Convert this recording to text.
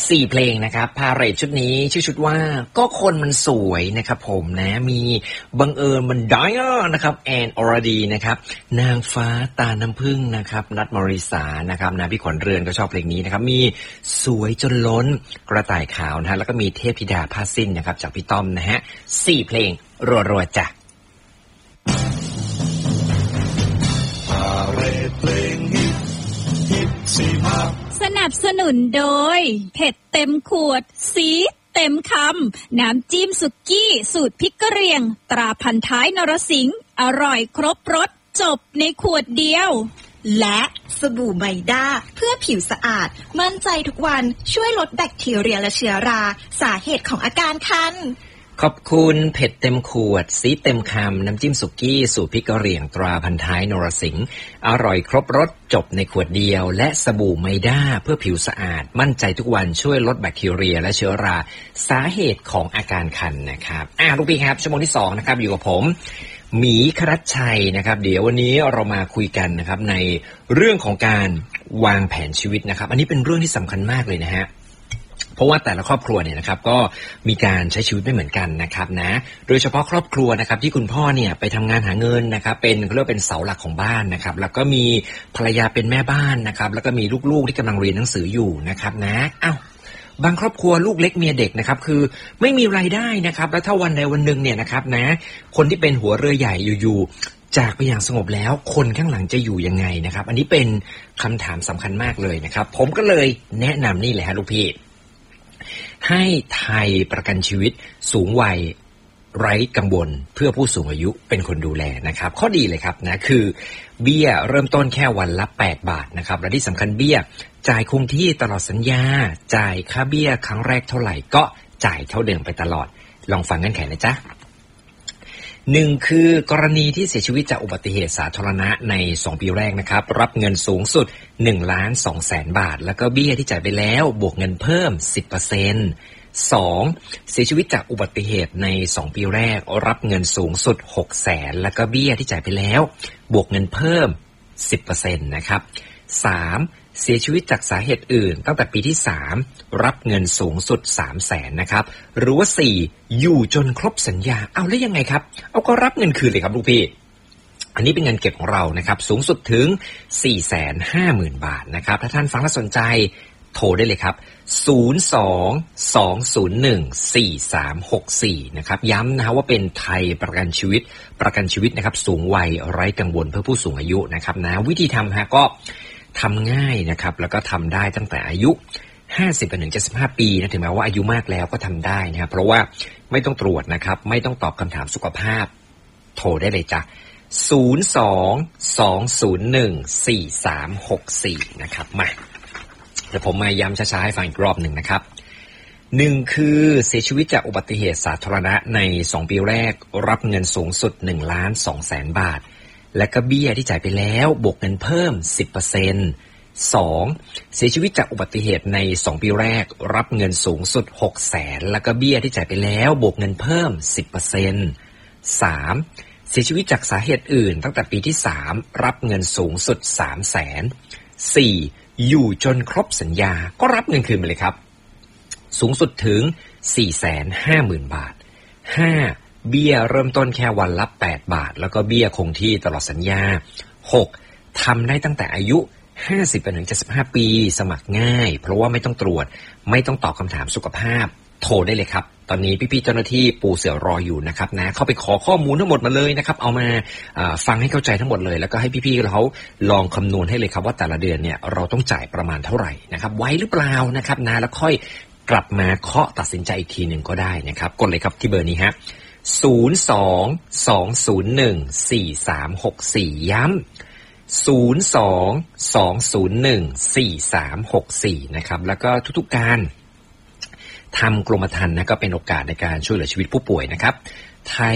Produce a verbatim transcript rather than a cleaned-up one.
สี่เพลงนะครับพาเรทชุดนี้ชื่อชุดว่าก็คนมันสวยนะครับผมนะมีบังเอิญมันได้นะครับแอนอรดีนะครับนางฟ้าตาน้ำผึ้งนะครับนัทมริสานะครับนะพี่ขวัญเรือนก็ชอบเพลงนี้นะครับมีสวยจนล้นกระต่ายขาวนะฮะแล้วก็มีเทพธิดาผ้าสิ้นนะครับจากพี่ต้อมนะฮะสี่เพลงรัวๆจ้ะพาเรทเพลงฮิตฮิตสี่ภาคสนับสนุนโดยเผ็ดเต็มขวดสีเต็มคำน้ำจิ้มสุกี้สูตรพริกกะเหรี่ยงตราพันท้ายนรสิงห์อร่อยครบรสจบในขวดเดียวและสบู่ไมด้าเพื่อผิวสะอาดมั่นใจทุกวันช่วยลดแบคทีเรียและเชื้อราสาเหตุของอาการคันขอบคุณเผ็ดเต็มขวดซีเต็มคำน้ำจิ้มสุกี้สูตรพริกกะเหรี่ยงตราพันท้ายนรสิงห์อร่อยครบรสจบในขวดเดียวและสบู่ไมด้าเพื่อผิวสะอาดมั่นใจทุกวันช่วยลดแบคทีเรียและเชื้อราสาเหตุของอาการคันนะครับอ่ะลูกพี่ครับชั่วโมงที่สองนะครับอยู่กับผมหมีครัชชัยนะครับเดี๋ยววันนี้เรามาคุยกันนะครับในเรื่องของการวางแผนชีวิตนะครับอันนี้เป็นเรื่องที่สำคัญมากเลยนะฮะเพราะว่าแต่ละครอบครัวเนี่ยนะครับก็มีการใช้ชีวิตไม่เหมือนกันนะครับนะโดยเฉพาะครอบครัวนะครับที่คุณพ่อเนี่ยไปทำงานหาเงินนะครับเป็นเขาเรียกเป็นเสาหลักของบ้านนะครับแล้วก็มีภรรยาเป็นแม่บ้านนะครับแล้วก็มีลูกๆที่กำลังเรียนหนังสืออยู่นะครับนะอ้าวบางครอบครัวลูกเล็กเมียเด็กนะครับคือไม่มีรายได้นะครับแล้วถ้าวันใดวันหนึ่งเนี่ยนะครับนะคนที่เป็นหัวเรือใหญ่อยู่ๆจากไปอย่างสงบแล้วคนข้างหลังจะอยู่ยังไงนะครับอันนี้เป็นคำถามสำคัญมากเลยนะครับผมก็เลยแนะนำนี่แหละฮะลูกพี่ให้ไทยประกันชีวิตสูงวัยไร้กังวลเพื่อผู้สูงอายุเป็นคนดูแลนะครับข้อดีเลยครับนะคือเบี้ยเริ่มต้นแค่วันละแปดบาทนะครับและที่สำคัญเบี้ยจ่ายคงที่ตลอดสัญญาจ่ายค่าเบี้ยครั้งแรกเท่าไหร่ก็จ่ายเท่าเดิมไปตลอดลองฟังเงื่อนไขนะจ๊ะหนึ่งคือกรณีที่เสียชีวิตจากอุบัติเหตุสาธารณะในสองปีแรกนะครับรับเงินสูงสุดหนึ่งล้านสองแสนบาทแล้วก็เบี้ยที่จ่ายไปแล้วบวกเงินเพิ่ม สิบเปอร์เซ็นต์ สองเสียชีวิตจากอุบัติเหตุในสองปีแรกรับเงินสูงสุดหกแสนแล้วก็เบี้ยที่จ่ายไปแล้วบวกเงินเพิ่ม สิบเปอร์เซ็นต์ นะครับสามเสียชีวิตจากสาเหตุอื่นตั้งแต่ปีที่สามรับเงินสูงสุดสามแสนนะครับหรือว่าสี่อยู่จนครบสัญญาเอาแล้วยังไงครับเอาก็รับเงินคืนเลยครับลูกพี่อันนี้เป็นเงินเก็บของเรานะครับสูงสุดถึง สี่แสนห้าหมื่น บาทนะครับถ้าท่านฟังแล้วสนใจโทรได้เลยครับศูนย์ สอง สอง ศูนย์ หนึ่ง สี่ สาม หก สี่นะครับย้ำนะว่าเป็นไทยประกันชีวิตประกันชีวิตนะครับสูงวัยไร้กังวลเพื่อผู้สูงอายุนะครับนะวิธีทำฮะก็ทำง่ายนะครับแล้วก็ทำได้ตั้งแต่อายุห้าสิบไปถึงเจ็ดสิบห้าปีนะถึงแม้ว่าอายุมากแล้วก็ทำได้นะครับเพราะว่าไม่ต้องตรวจนะครับไม่ต้องตอบคำถามสุขภาพโทรได้เลยจ้ะศูนย์ สอง สอง ศูนย์ หนึ่ง สี่ สาม หก สี่นะครับมาเดี๋ยวผมมาย้ำช้าๆให้ฟังอีกรอบหนึ่งนะครับหนึ่งคือเสียชีวิตจากอุบัติเหตุสาธารณะในสองปีแรกรับเงินสูงสุดหนึ่งล้านสองแสนบาทและก็เบี้ยที่จ่ายไปแล้วบวกเงินเพิ่ม สิบเปอร์เซ็นต์ สองเสียชีวิตจากอุบัติเหตุในสองปีแรกรับเงินสูงสุดหกแสนแล้วก็เบี้ยที่จ่ายไปแล้วบวกเงินเพิ่ม สิบเปอร์เซ็นต์ สามเสียชีวิตจากสาเหตุอื่นตั้งแต่ปีที่สามรับเงินสูงสุดสามแสน สี่อยู่จนครบสัญญาก็รับเงินคืนไปเลยครับสูงสุดถึง สี่แสนห้าหมื่น บาทห้าเบี้ยเริ่มต้นแค่วันละแปดบาทแล้วก็เบี้ยคงที่ตลอดสัญญาหกทำได้ตั้งแต่อายุห้าสิบไปถึงเจ็ดสิบห้าปีสมัครง่ายเพราะว่าไม่ต้องตรวจไม่ต้องตอบคำถามสุขภาพโทรได้เลยครับตอนนี้พี่ๆเจ้าหน้าที่ปูเสือรออยู่นะครับนะเข้าไปขอข้อมูลทั้งหมดมาเลยนะครับเอามาฟังให้เข้าใจทั้งหมดเลยแล้วก็ให้พี่ๆเขาลองคำนวณให้เลยครับว่าแต่ละเดือนเนี่ยเราต้องจ่ายประมาณเท่าไหร่นะครับไว้หรือเปล่านะครับนะแล้วค่อยกลับมาเคาะตัดสินใจอีกทีหนึ่งก็ได้นะครับกดเลยครับที่เบอร์นี้ฮะศูนย์ สอง สอง ศูนย์ หนึ่ง สี่ สาม หก สี่ย้ำศูนย์ สอง สอง ศูนย์ หนึ่ง สี่ สาม หก สี่นะครับแล้วก็ทุกๆการทำกรมธรรม์นะก็เป็นโอกาสในการช่วยเหลือชีวิตผู้ป่วยนะครับไทย